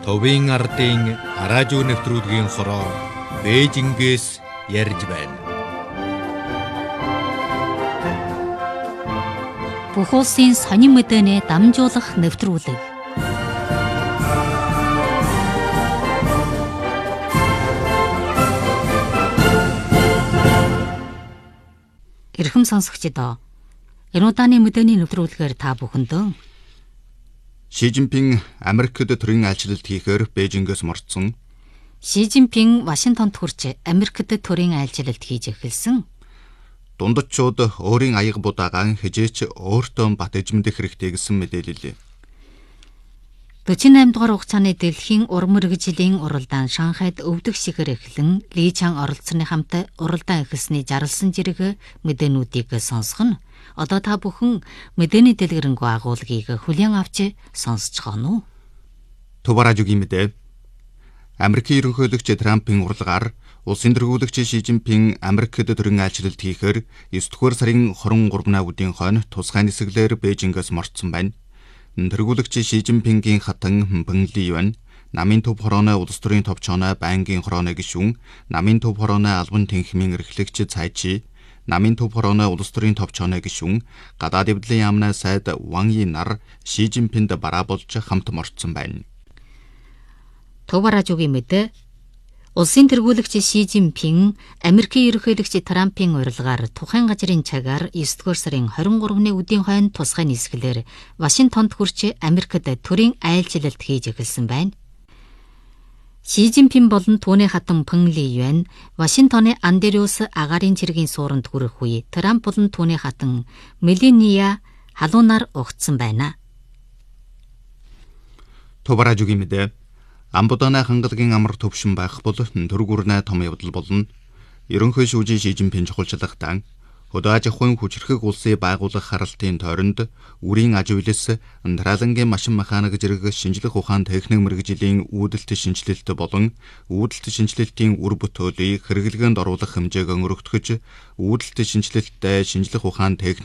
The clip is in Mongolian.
Товын ардын араажуу нэвтрүүлгийн хороо Бээжингээс ярьж байна. Бүх улсын сонин мэдээний дамжуулах нэвтрүүлэг. Эрхэм сонсогчдоо, энэ удааны мэдээний нэвтрүүлгээр та бүхэндээ Ши Жинпин Америкт төрийн айлчлалт хийхээр Бээжингээс мордсон. Ши Жинпин Вашингтонд хүрч Америкт төрийн айлчлалт хийж эхэлсэн. Дундадчууд өөрийн аяга будаагаан хижээч өөртөө бат эзэмдэх хэрэгтэй гэсэн мэдээлэл. 48 дугаар хугацааны дэлхийн уран мэргэжлийн уралдаан Шанхайд өвдөх шигээр эхлэн Ли Чан оролцсоны хамт уралдаан эхэлсний жарлсан зэрэг мэдээнүүдийг сонсох нь. Одоо та бүхэн мэдээний дэлгэрэнгүй агуулгыг хүлээн авч сонсож гонов. Төваражугийн мэдээ. Америкийн ерөнхийлөгч Трампын урлагаар улсын тэргүүлэгч Ши Жинпин Америкт төрийн айлчлалт хийхээр 9 дугаар сарын 23-наа үдийн хойно тусгай нисгэлээр Бээжингээс мордсон байна. Тэргүүлэгч Ши Жинпингийн хатан Пэнли Юань, намын төв хорооны улс төрийн товчооны байнгын хорооны гишүүн, намын төв хорооны албан тэнхимийн эрхлэгч Цай Чи, намын төв хорооны улс төрийн товчооны гишүүн, гадаад эвдлийн яамны сайд Ван Yi нар Ши Жинпинд бараа болж хамт мордсон байна. Төваражугийн мэдээ. Улсын тэргүүлэгч Ши Жинпин Америкийн ерөнхийлөгч Трампын урилгаар тухайн газрын цагаар 9 дугаар сарын 23-ны үдийн хойно тусгай нисгэлээр Вашингтонд хүрч Америкт төрийн айлчлалт хийж эхэлсэн байна. Ши Жинпин болон түүний хатан Пэнли Юань Вашингтоны Андериус агаарын цэргийн сууранд хүрэх үе Трамп болон түүний хатан Мелания халуунаар угтсан байна. Төваражугийн мэдээ. Амбуданы хангалагын амар төвшин байх бол төргүрнэ том явдал болно. Ерөнхий шүүжийн Ши Жинпин чухалчлагтан хөдөө аж ахуйн хүчрхэг улсыг байгуулах харалтын тойронд үрийн аж үйлс, дараалангийн машин механик зэрэг шинжлэх ухаан техник мэргэжлийн үүдэлт шинжилэлт болон үүдэлт шинжилэлтийн үр бүтээлийг хэрэглээнд оруулах хэмжээг өргөтгөж, үүдэлт шинжилэлттэй шинжлэх ухаан техник